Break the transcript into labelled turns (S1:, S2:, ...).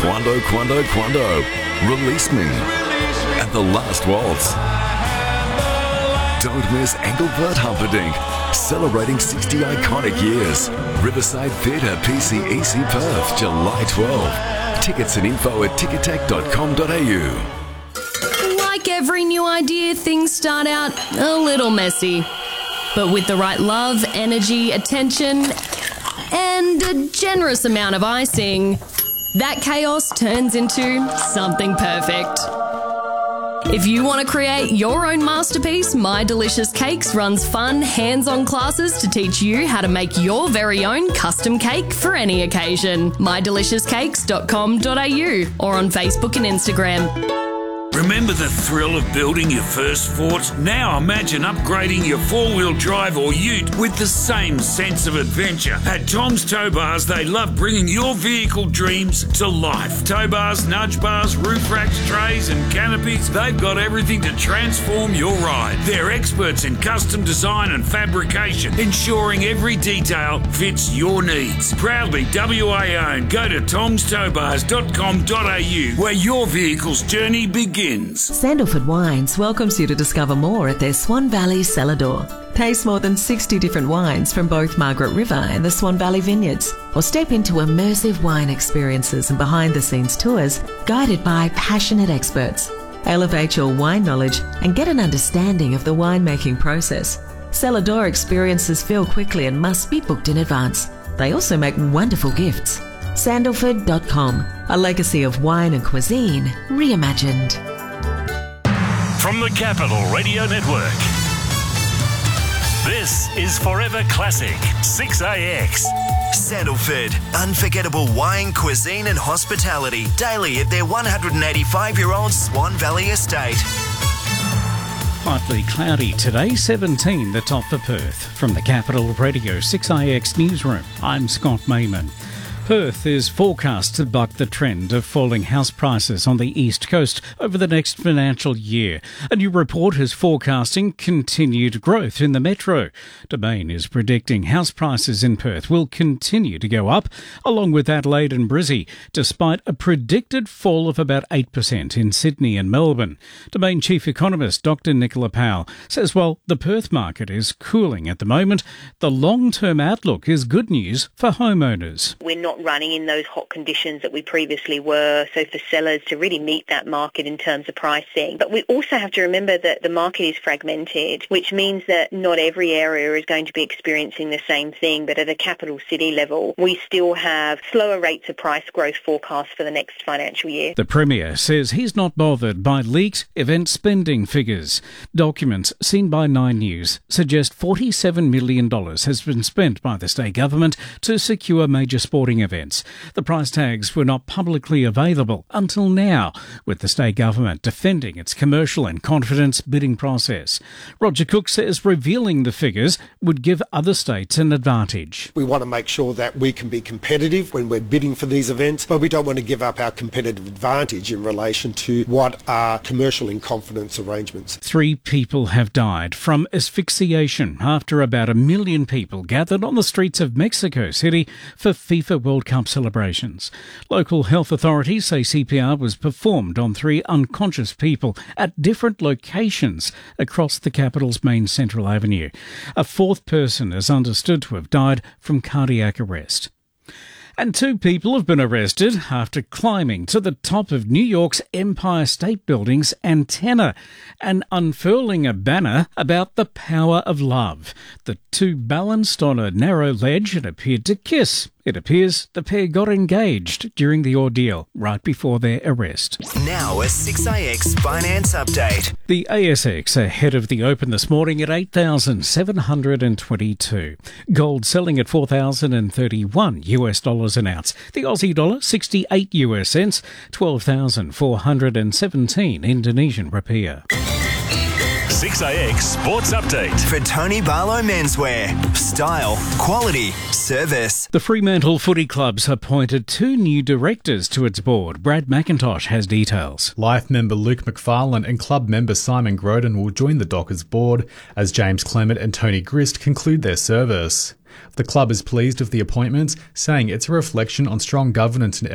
S1: Quando, Release Me, and The Last Waltz. Don't miss Engelbert Humperdinck, celebrating 60 iconic years. Riverside Theatre, PCEC Perth, July 12. Tickets and info at ticketek.com.au.
S2: Like every new idea, things start out a little messy. But with the right love, energy, attention, and a generous amount of icing, that chaos turns into something perfect. If you want to create your own masterpiece, My Delicious Cakes runs fun, hands-on classes to teach you how to make your very own custom cake for any occasion. mydeliciouscakes.com.au or on Facebook and Instagram.
S3: Remember the thrill of building your first fort? Now imagine upgrading your four-wheel drive or ute with the same sense of adventure. At Tom's Tow Bars, they love bringing your vehicle dreams to life. Tow bars, nudge bars, roof racks, trays and canopies, they've got everything to transform your ride. They're experts in custom design and fabrication, ensuring every detail fits your needs. Proudly WA owned. Go to tomstowbars.com.au where your vehicle's journey begins.
S4: Sandalford Wines welcomes you to discover more at their Swan Valley cellar door. Taste more than 60 different wines from both Margaret River and the Swan Valley Vineyards, or step into immersive wine experiences and behind-the-scenes tours guided by passionate experts. Elevate your wine knowledge and get an understanding of the winemaking process. Cellar door experiences fill quickly and must be booked in advance. They also make wonderful gifts. Sandalford.com, a legacy of wine and cuisine reimagined.
S5: From the Capital Radio Network, this is Forever Classic 6AX.
S6: Sandalford, unforgettable wine, cuisine and hospitality daily at their 185-year-old Swan Valley estate.
S7: Partly cloudy today, 17 the top for Perth. From the Capital Radio 6IX newsroom, I'm Scott Mayman. Perth is forecast to buck the trend of falling house prices on the east coast over the next financial year. A new report is forecasting continued growth in the metro. Domain is predicting house prices in Perth will continue to go up, along with Adelaide and Brizzy, despite a predicted fall of about 8% in Sydney and Melbourne. Domain Chief Economist Dr. Nicola Powell says while the Perth market is cooling at the moment, the long-term outlook is good news for homeowners.
S8: We're not running in those hot conditions that we previously were, so for sellers to really meet that market in terms of pricing. But we also have to remember that the market is fragmented, which means that not every area is going to be experiencing the same thing, but at a capital city level, we still have slower rates of price growth forecast for the next financial year.
S7: The Premier says he's not bothered by leaked event spending figures. Documents seen by Nine News suggest $47 million has been spent by the state government to secure major sporting events. The price tags were not publicly available until now, with the state government defending its commercial and confidence bidding process. Roger Cook says revealing the figures would give other states an advantage.
S9: We want to make sure that we can be competitive when we're bidding for these events, but we don't want to give up our competitive advantage in relation to what are commercial in confidence arrangements. 3
S7: people have died from asphyxiation after about 1 million people gathered on the streets of Mexico City for FIFA World Cup celebrations. Local health authorities say CPR was performed on 3 unconscious people at different locations across the capital's main Central Avenue. A 4th person is understood to have died from cardiac arrest. And 2 people have been arrested after climbing to the top of New York's Empire State Building's antenna and unfurling a banner about the power of love. The 2 balanced on a narrow ledge and appeared to kiss. It appears the pair got engaged during the ordeal right before their arrest.
S6: Now a 6AX finance update.
S7: The ASX ahead of the open this morning at 8,722. Gold selling at $4,031 an ounce. The Aussie dollar 68 US cents, 12,417 Indonesian rupiah.
S5: 6AX Sports Update.
S6: For Tony Barlow Menswear. Style, quality, service.
S7: The Fremantle Footy Club's appointed 2 new directors to its board. Brad McIntosh has details.
S10: Life member Luke McFarlane and club member Simon Groden will join the Dockers board as James Clement and Tony Grist conclude their service. The club is pleased with the appointments, saying it's a reflection on strong governance and